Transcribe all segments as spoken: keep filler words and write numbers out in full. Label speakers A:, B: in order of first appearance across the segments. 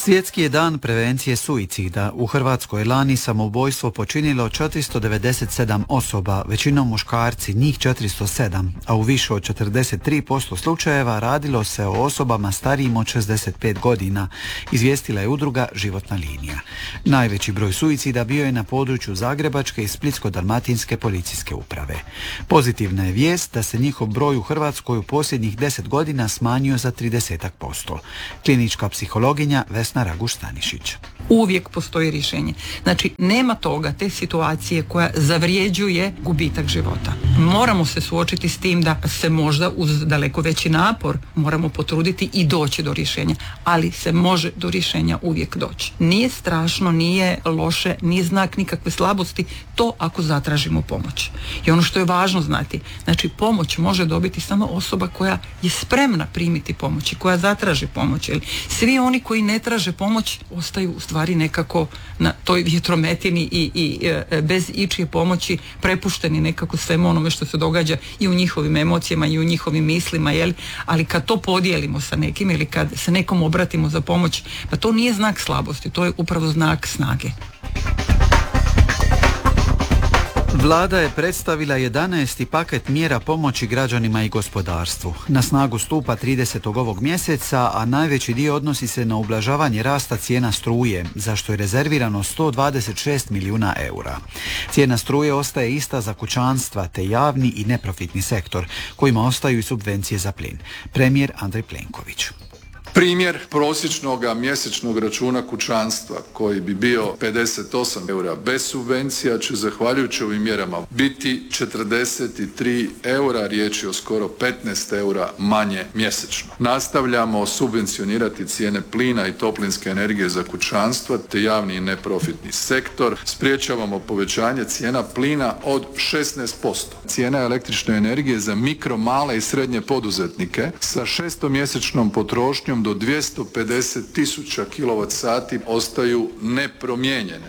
A: Svjetski je dan prevencije suicida. U Hrvatskoj lani samoubojstvo počinilo četiristo devedeset sedam osoba, većinom muškarci, njih četiristo sedam, a u više od četrdeset tri posto slučajeva radilo se o osobama starijim od šezdeset pet godina, izvijestila je udruga Životna linija. Najveći broj suicida bio je na području Zagrebačke i Splitsko-dalmatinske policijske uprave. Pozitivna je vijest da se njihov broj u Hrvatskoj u posljednjih deset godina smanjio za trideset posto. Klinička psihologinja Vesna Raguš-Stanišić.
B: Uvijek postoji rješenje. Znači, nema toga, te situacije koja zavrijeđuje gubitak života. Moramo se suočiti s tim da se možda uz daleko veći napor moramo potruditi i doći do rješenja, ali se može do rješenja uvijek doći. Nije strašno, nije loše, nije znak nikakve slabosti to ako zatražimo pomoć. I ono što je važno znati, znači pomoć može dobiti samo osoba koja je spremna primiti pomoć i koja zatraži pomoć. Jer svi oni koji ne traže pomoć ostaju u stvari nekako na toj vjetrometini i, i e, bez ičije pomoći prepušteni nekako svemu onome što se događa i u njihovim emocijama i u njihovim mislima, jel? Ali kad to podijelimo sa nekim ili kad se nekom obratimo za pomoć, pa to nije znak slabosti, to je upravo znak snage.
A: Vlada je predstavila jedanaesti paket mjera pomoći građanima i gospodarstvu. Na snagu stupa tridesetog ovog mjeseca, a najveći dio odnosi se na ublažavanje rasta cijena struje, za što je rezervirano sto dvadeset šest milijuna eura. Cijena struje ostaje ista za kućanstva, te javni i neprofitni sektor, kojima ostaju i subvencije za plin. Premijer Andrej Plenković.
C: Primjer prosječnog mjesečnog računa kućanstva koji bi bio pedeset osam eura bez subvencija će zahvaljujući ovim mjerama biti četrdeset tri eura, riječ je o skoro petnaest eura manje mjesečno. Nastavljamo subvencionirati cijene plina i toplinske energije za kućanstva te javni i neprofitni sektor. Spriječavamo povećanje cijena plina od šesnaest posto. Cijena električne energije za mikro, male i srednje poduzetnike sa šestomjesečnom potrošnjom do dvjesto pedeset tisuća kilovat sati ostaju nepromijenjene.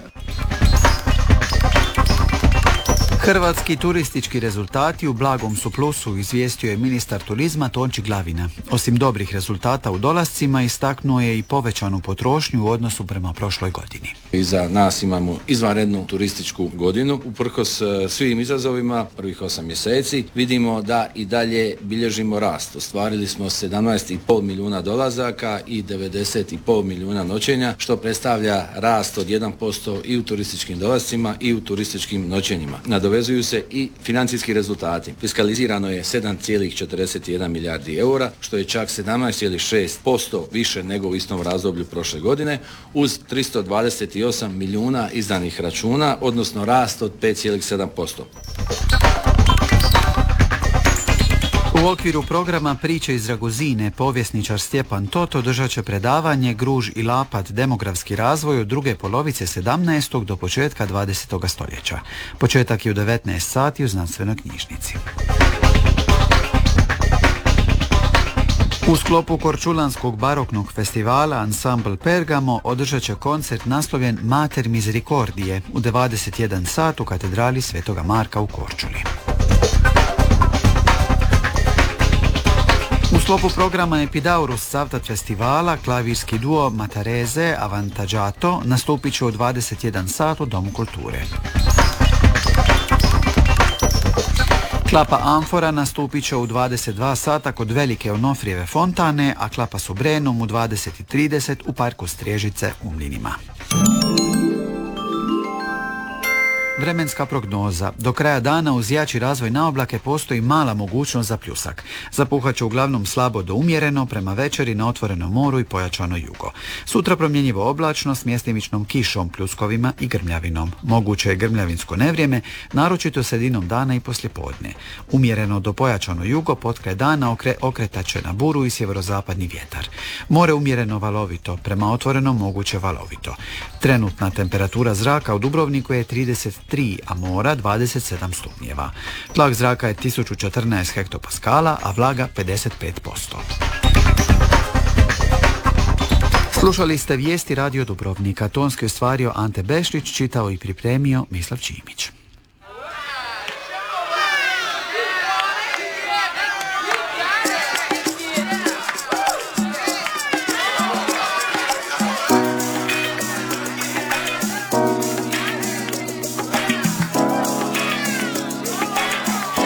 A: Hrvatski turistički rezultati u blagom su plusu, izvijestio je ministar turizma Tonči Glavina. Osim dobrih rezultata u dolascima, istaknuo je i povećanu potrošnju u odnosu prema prošloj godini.
D: Iza nas imamo izvanrednu turističku godinu. Uprkos svim izazovima prvih osam mjeseci vidimo da i dalje bilježimo rast. Ostvarili smo sedamnaest i pol milijuna dolazaka i devedeset i pol milijuna noćenja, što predstavlja rast od jedan posto i u turističkim dolascima i u turističkim noćenjima. Nadovezuju se i financijski rezultati. Fiskalizirano je sedam zarez četrdeset jedan milijardi eura, što je čak sedamnaest zarez šest posto više nego u istom razdoblju prošle godine, uz tristo dvadeset osam milijuna izdanih računa, odnosno rast od pet zarez sedam posto.
A: U okviru programa Priče iz Raguzine povjesničar Stjepan Tot održat će predavanje Gruž i Lapad, demografski razvoj od druge polovice sedamnaestog do početka dvadesetog stoljeća. Početak je u devetnaest sati u znanstvenoj knjižnici. U sklopu Korčulanskog baroknog festivala Ansambl Pergamo održat će koncert naslovljen Mater Misericordije u dvadeset jedan sat u katedrali Svetoga Marka u Korčuli. U sklopu programa Epidaurus Cavtat festivala klavirski duo Matareze Avantaggiato nastupit će u dvadeset jedan sat u Domu kulture. Klapa Amfora nastupit će u dvadeset dva sata kod velike Onofrijeve fontane, a Klapa Sobrenum u dvadeset trideset u parku Strježice u Mlinima. Vremenska prognoza. Do kraja dana uz jači razvoj na oblake postoji mala mogućnost za pljusak. Zapuhat će uglavnom slabo do umjereno, prema večeri na otvorenom moru i pojačano jugo. Sutra promjenjivo oblačno s mjestimičnom kišom, pljuskovima i grmljavinom. Moguće je grmljavinsko nevrijeme, naročito sredinom dana i poslijepodne. Umjereno do pojačano jugo, potkraj dana okre, okretat će na buru i sjeverozapadni vjetar. More umjereno valovito, prema otvorenom moguće valovito. Trenutna temperatura zraka u Dubrovniku je trideset tri, a mora dvadeset sedam stupnjeva. Tlak zraka je tisuću četrnaest hektopaskala, a vlaga pedeset pet posto. Slušali ste vijesti Radio Dubrovnika. Tonski ostvario Ante Bešić, čitao i pripremio Mislav Čimić.